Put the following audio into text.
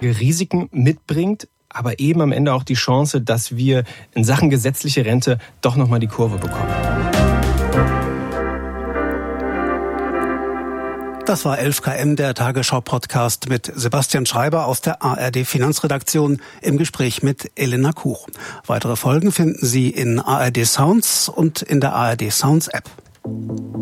Risiken mitbringt, aber eben am Ende auch die Chance, dass wir in Sachen gesetzliche Rente doch nochmal die Kurve bekommen. Das war 11KM, der Tagesschau-Podcast mit Sebastian Schreiber aus der ARD-Finanzredaktion im Gespräch mit Elena Kuch. Weitere Folgen finden Sie in ARD Sounds und in der ARD Sounds App.